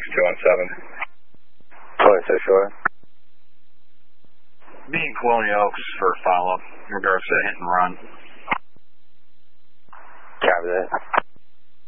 217. 26 short. Being Colonial Oaks for follow-up in regards to hit and run. Copy that.